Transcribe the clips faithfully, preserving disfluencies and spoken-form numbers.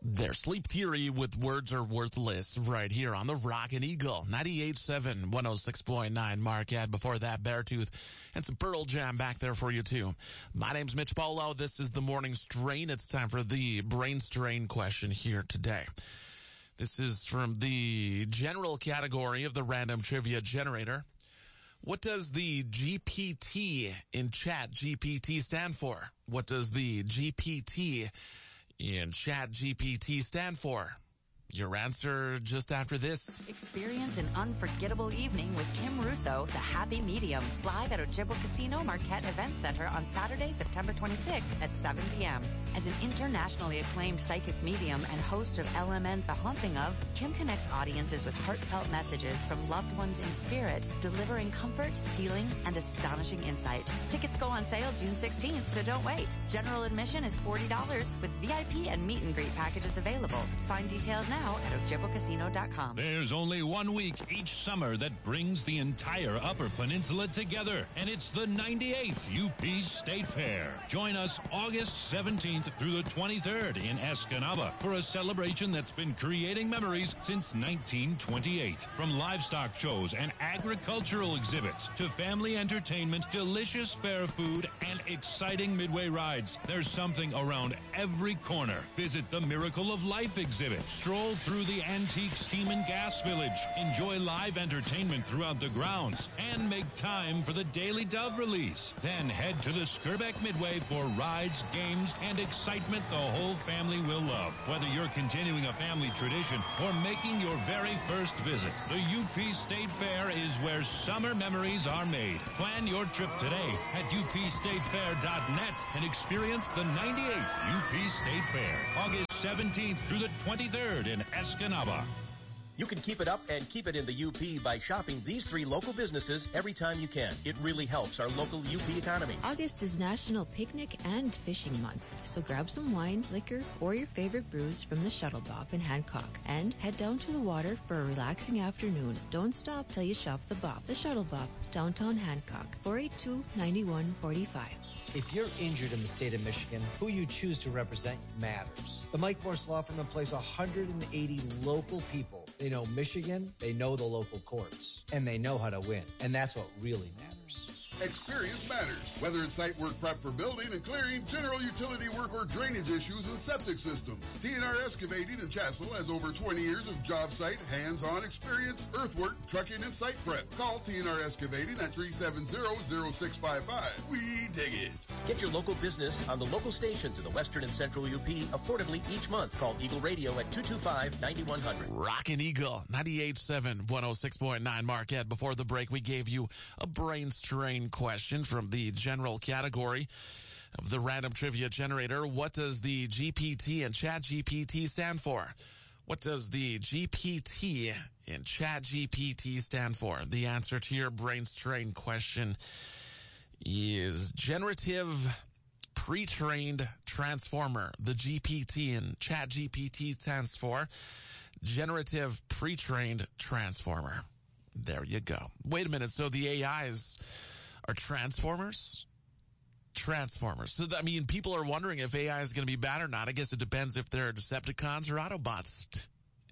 Their Sleep Theory with Words Are Worthless right here on the Rockin' Eagle. ninety-eight point seven, one oh six point nine Marquette. Before that, Beartooth and some Pearl Jam back there for you too. My name's Mitch Polo. This is the Morning Strain. It's time for the Brain Strain question here today. This is from the general category of the Random Trivia Generator. What does the G P T in Chat G P T stand for? What does the G P T in Chat G P T stand for? Your answer just after this. Experience an unforgettable evening with Kim Russo, The Happy Medium, live at Ojibwa Casino Marquette Event Center on Saturday, September twenty-sixth at seven p.m. As an internationally acclaimed psychic medium and host of L M N's The Haunting Of, Kim connects audiences with heartfelt messages from loved ones in spirit, delivering comfort, healing, and astonishing insight. Tickets go on sale June sixteenth, so don't wait. General admission is forty dollars with V I P and meet and greet packages available. Find details now at ojibwa casino dot com. There's only one week each summer that brings the entire Upper Peninsula together, and it's the ninety-eighth U P State Fair. Join us August seventeenth through the twenty-third in Escanaba for a celebration that's been creating memories since nineteen twenty-eight. From livestock shows and agricultural exhibits to family entertainment, delicious fair food, and exciting midway rides, there's something around every corner. Visit the Miracle of Life exhibit. Stroll through the antique steam and gas village. Enjoy live entertainment throughout the grounds and make time for the Daily Dove release. Then head to the Skirbeck Midway for rides, games, and excitement the whole family will love. Whether you're continuing a family tradition or making your very first visit, the U P State Fair is where summer memories are made. Plan your trip today at u p state fair dot net and experience the ninety-eighth U P State Fair, August seventeenth through the twenty-third in Escanaba. You can keep it up and keep it in the U P by shopping these three local businesses every time you can. It really helps our local U P economy. August is National Picnic and Fishing Month, so grab some wine, liquor, or your favorite brews from the Shuttle Bop in Hancock and head down to the water for a relaxing afternoon. Don't stop till you shop the Bop. The Shuttle Bop, downtown Hancock, four eight two, nine one four five. If you're injured in the state of Michigan, who you choose to represent matters. The Mike Morse Law Firm employs one hundred eighty local people. They know Michigan, they know the local courts, and they know how to win. And that's what really matters. Experience matters. Whether it's site work prep for building and clearing, general utility work, or drainage issues and septic systems, T N R Excavating in Chassell has over twenty years of job site, hands-on experience, earthwork, trucking, and site prep. Call T N R Excavating at three seven zero, zero six five five. We dig it. Get your local business on the local stations in the Western and Central U P affordably each month. Call Eagle Radio at two two five, nine one zero zero. Rockin' Eagle, ninety-eight point seven, one oh six point nine Marquette. Before the break, we gave you a brain strain question from the general category of the Random Trivia Generator. What does the G P T and Chat G P T stand for? What does the G P T and Chat G P T stand for? The answer to your brain strain question is generative pre-trained transformer. The G P T and Chat G P T stands for generative pre-trained transformer. There you go. Wait a minute. So the A Is are transformers? Transformers. So, I mean, people are wondering if A I is going to be bad or not. I guess it depends if they're Decepticons or Autobots.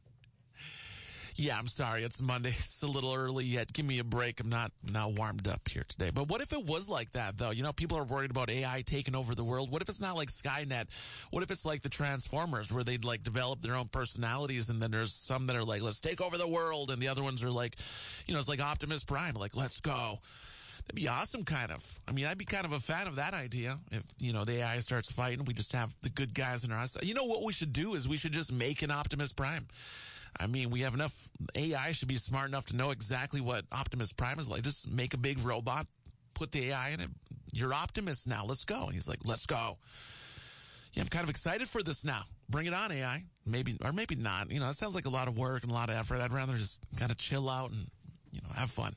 Yeah, I'm sorry. It's Monday. It's a little early yet. Give me a break. I'm not not warmed up here today. But what if it was like that, though? You know, people are worried about A I taking over the world. What if it's not like Skynet? What if it's like the Transformers, where they'd like develop their own personalities, and then there's some that are like, let's take over the world, and the other ones are like, you know, it's like Optimus Prime, like, let's go. That'd be awesome, kind of. I mean, I'd be kind of a fan of that idea. If, you know, the A I starts fighting, we just have the good guys in our side. You know what we should do is we should just make an Optimus Prime. I mean, we have enough, A I should be smart enough to know exactly what Optimus Prime is like. Just make a big robot, put the A I in it. You're Optimus now. Let's go. And he's like, let's go. Yeah, I'm kind of excited for this now. Bring it on, A I. Maybe, or maybe not. You know, it sounds like a lot of work and a lot of effort. I'd rather just kind of chill out and, you know, have fun.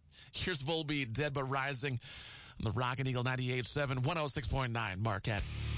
Here's Volbeat, Dead But Rising on the Rockin' Eagle ninety-eight point seven, one oh six point nine Marquette.